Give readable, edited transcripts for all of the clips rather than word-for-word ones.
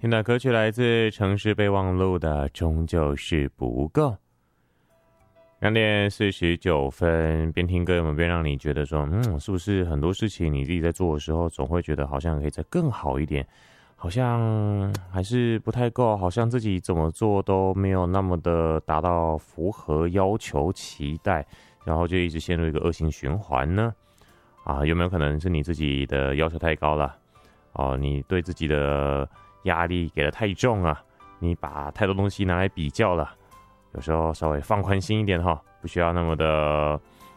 听到歌曲来自城市备忘录的终究是不够。2:49，边听歌有没有边让你觉得说，是不是很多事情你自己在做的时候，总会觉得好像可以再更好一点，好像还是不太够，好像自己怎么做都没有那么的达到符合要求期待，然后就一直陷入一个恶性循环呢？有没有可能是你自己的要求太高了？你对自己的压力给得太重啊，你把太多东西拿来比较了。有时候稍微放宽心一点哈，不需要那么的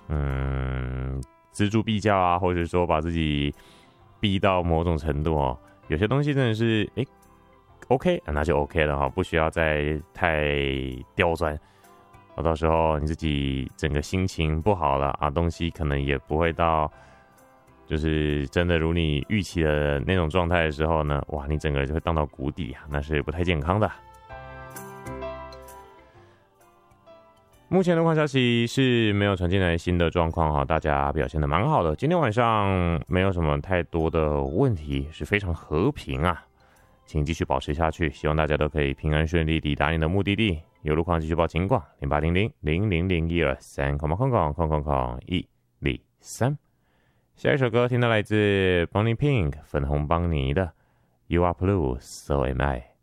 锱铢必较啊，或者说把自己逼到某种程度哦。有些东西真的是OK， 那就 OK 了哈，不需要再太刁钻。到时候你自己整个心情不好了啊，东西可能也不会到就是真的如你预期的那种状态的时候呢，哇，你整个就会荡到谷底啊，那是不太健康的。目前的况消息是没有传进来新的状况哈，大家表现得蛮好的。今天晚上没有什么太多的问题，是非常和平啊，请继续保持下去，希望大家都可以平安顺利抵达你的目的地。有路况继续报情况，0800000123，123。下一首歌听到来自 Bonnie Pink 粉红邦尼的 You Are Blue So Am I。